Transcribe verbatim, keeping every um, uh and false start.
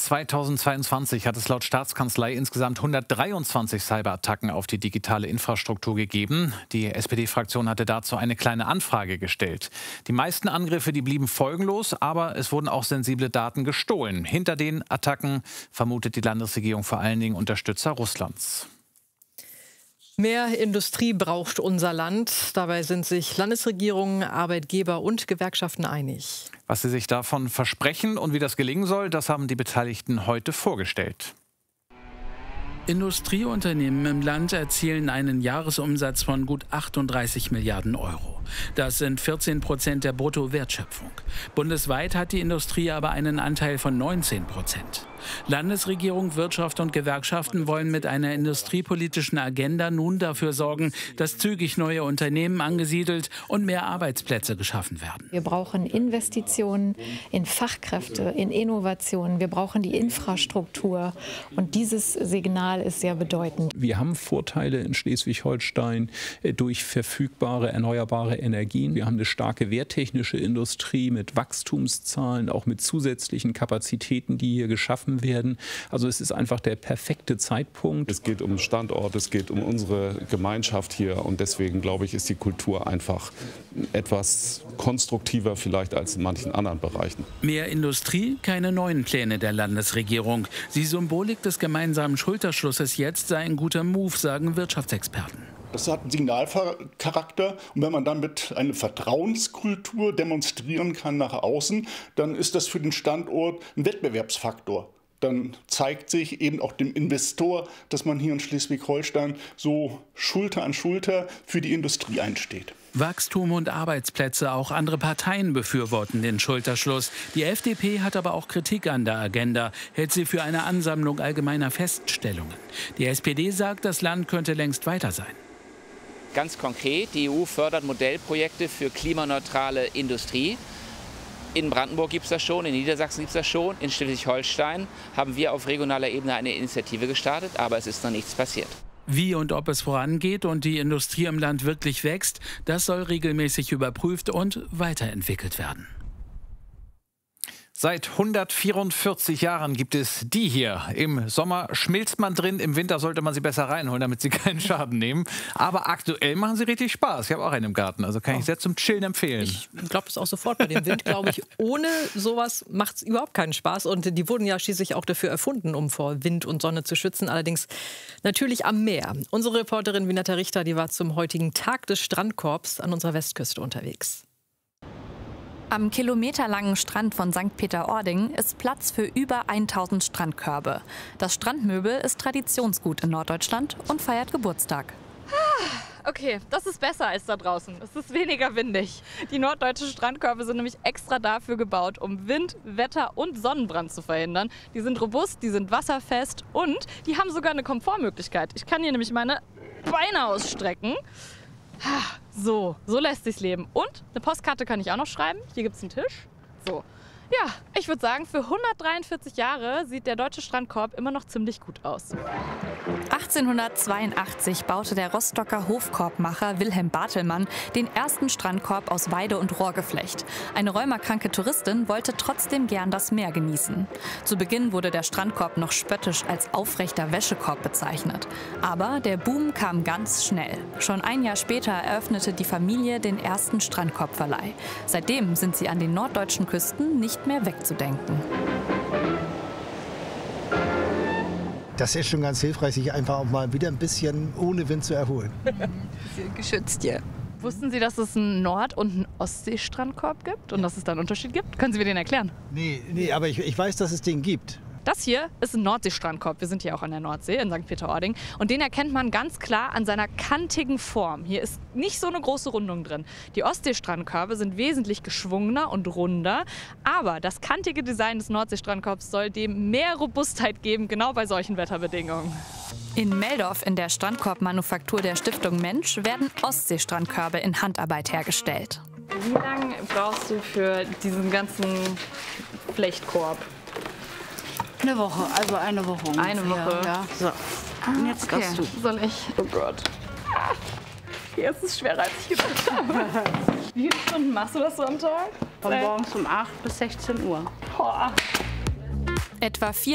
zweitausendzweiundzwanzig hat es laut Staatskanzlei insgesamt hundertdreiundzwanzig Cyberattacken auf die digitale Infrastruktur gegeben. Die S P D-Fraktion hatte dazu eine kleine Anfrage gestellt. Die meisten Angriffe, die blieben folgenlos, aber es wurden auch sensible Daten gestohlen. Hinter den Attacken vermutet die Landesregierung vor allen Dingen Unterstützer Russlands. Mehr Industrie braucht unser Land. Dabei sind sich Landesregierung, Arbeitgeber und Gewerkschaften einig. Was sie sich davon versprechen und wie das gelingen soll, das haben die Beteiligten heute vorgestellt. Industrieunternehmen im Land erzielen einen Jahresumsatz von gut achtunddreißig Milliarden Euro. Das sind vierzehn Prozent der Bruttowertschöpfung. Bundesweit hat die Industrie aber einen Anteil von neunzehn Prozent. Landesregierung, Wirtschaft und Gewerkschaften wollen mit einer industriepolitischen Agenda nun dafür sorgen, dass zügig neue Unternehmen angesiedelt und mehr Arbeitsplätze geschaffen werden. Wir brauchen Investitionen in Fachkräfte, in Innovationen. Wir brauchen die Infrastruktur. Und dieses Signal ist sehr bedeutend. Wir haben Vorteile in Schleswig-Holstein durch verfügbare erneuerbare Energien. Wir haben eine starke wehrtechnische Industrie mit Wachstumszahlen, auch mit zusätzlichen Kapazitäten, die hier geschaffen werden. Also es ist einfach der perfekte Zeitpunkt. Es geht um den Standort, es geht um unsere Gemeinschaft hier und deswegen glaube ich, ist die Kultur einfach etwas konstruktiver vielleicht als in manchen anderen Bereichen. Mehr Industrie, keine neuen Pläne der Landesregierung. Die Symbolik des gemeinsamen Schulterschlusses jetzt sei ein guter Move, sagen Wirtschaftsexperten. Das hat einen Signalcharakter und wenn man damit eine Vertrauenskultur demonstrieren kann nach außen, dann ist das für den Standort ein Wettbewerbsfaktor. Dann zeigt sich eben auch dem Investor, dass man hier in Schleswig-Holstein so Schulter an Schulter für die Industrie einsteht. Wachstum und Arbeitsplätze, auch andere Parteien befürworten den Schulterschluss. Die F D P hat aber auch Kritik an der Agenda, hält sie für eine Ansammlung allgemeiner Feststellungen. Die S P D sagt, das Land könnte längst weiter sein. Ganz konkret, die E U fördert Modellprojekte für klimaneutrale Industrie. In Brandenburg gibt es das schon, in Niedersachsen gibt es das schon, in Schleswig-Holstein haben wir auf regionaler Ebene eine Initiative gestartet, aber es ist noch nichts passiert. Wie und ob es vorangeht und die Industrie im Land wirklich wächst, das soll regelmäßig überprüft und weiterentwickelt werden. Seit hundertvierundvierzig Jahren gibt es die hier. Im Sommer schmilzt man drin, im Winter sollte man sie besser reinholen, damit sie keinen Schaden nehmen. Aber aktuell machen sie richtig Spaß. Ich habe auch einen im Garten, also kann ich sehr zum Chillen empfehlen. Ich glaube das auch sofort bei dem Wind, glaube ich. Ohne sowas macht es überhaupt keinen Spaß. Und die wurden ja schließlich auch dafür erfunden, um vor Wind und Sonne zu schützen. Allerdings natürlich am Meer. Unsere Reporterin Vineta Richter, die war zum heutigen Tag des Strandkorbs an unserer Westküste unterwegs. Am kilometerlangen Strand von Sankt Peter-Ording ist Platz für über tausend Strandkörbe. Das Strandmöbel ist Traditionsgut in Norddeutschland und feiert Geburtstag. Okay, das ist besser als da draußen. Es ist weniger windig. Die norddeutschen Strandkörbe sind nämlich extra dafür gebaut, um Wind, Wetter und Sonnenbrand zu verhindern. Die sind robust, die sind wasserfest und die haben sogar eine Komfortmöglichkeit. Ich kann hier nämlich meine Beine ausstrecken. So, so lässt sich's leben. Und eine Postkarte kann ich auch noch schreiben. Hier gibt's einen Tisch. So. Ja, ich würde sagen, für hundertdreiundvierzig Jahre sieht der deutsche Strandkorb immer noch ziemlich gut aus. achtzehnhundertzweiundachtzig baute der Rostocker Hofkorbmacher Wilhelm Bartelmann den ersten Strandkorb aus Weide- und Rohrgeflecht. Eine rheumakranke Touristin wollte trotzdem gern das Meer genießen. Zu Beginn wurde der Strandkorb noch spöttisch als aufrechter Wäschekorb bezeichnet. Aber der Boom kam ganz schnell. Schon ein Jahr später eröffnete die Familie den ersten Strandkorbverleih. Seitdem sind sie an den norddeutschen Küsten nicht mehr wegzudenken. Das ist schon ganz hilfreich, sich einfach auch mal wieder ein bisschen ohne Wind zu erholen. Geschützt hier. Wussten Sie, dass es einen Nord- und einen Ostseestrandkorb gibt und dass es da einen Unterschied gibt? Können Sie mir den erklären? Nee, nee, aber ich, ich weiß, dass es den gibt. Das hier ist ein Nordseestrandkorb. Wir sind hier auch an der Nordsee in Sankt Peter-Ording. Und den erkennt man ganz klar an seiner kantigen Form. Hier ist nicht so eine große Rundung drin. Die Ostseestrandkörbe sind wesentlich geschwungener und runder. Aber das kantige Design des Nordseestrandkorbs soll dem mehr Robustheit geben, genau bei solchen Wetterbedingungen. In Meldorf in der Strandkorbmanufaktur der Stiftung Mensch werden Ostseestrandkörbe in Handarbeit hergestellt. Wie lange brauchst du für diesen ganzen Flechtkorb? Eine Woche, also eine Woche ungefähr. Eine Woche? Ja. So, und jetzt Okay. darfst du. Soll ich? Oh Gott. Hier ist es schwerer, als ich gedacht habe. Wie viele Stunden machst du das so am Tag? Von morgens um acht bis sechzehn Uhr. Boah. Etwa vier